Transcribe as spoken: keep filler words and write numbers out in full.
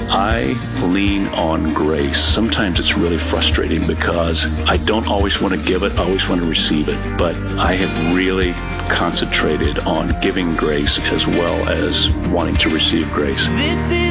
I lean on grace. Sometimes it's really frustrating because I don't always want to give it, I always want to receive it. But I have really concentrated on giving grace as well as wanting to receive grace. This is